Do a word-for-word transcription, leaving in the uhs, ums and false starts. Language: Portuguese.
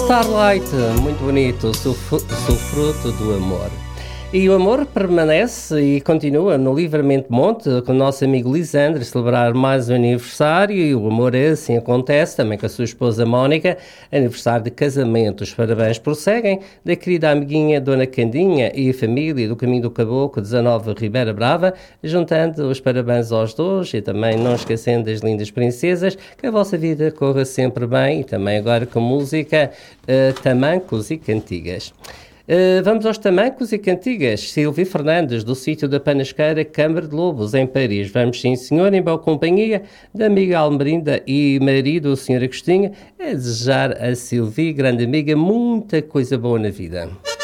Starlight, muito bonito, sou, sou fruto do amor. E o amor permanece e continua no Livramento Monte, com o nosso amigo Lisandro, celebrar mais um aniversário, e o amor é assim acontece, também com a sua esposa Mónica, aniversário de casamento. Os parabéns prosseguem da querida amiguinha Dona Candinha e a família do Caminho do Caboclo, dezanove Ribeira Brava, juntando os parabéns aos dois e também não esquecendo das lindas princesas, que a vossa vida corra sempre bem, e também agora com música, uh, tamancos e cantigas. Uh, vamos aos tamancos e cantigas. Silvia Fernandes, do sítio da Panasqueira, Câmara de Lobos, em Paris. Vamos, sim senhor, em boa companhia da amiga Almerinda e marido, o senhor Agostinho, a desejar a Silvia, grande amiga, muita coisa boa na vida.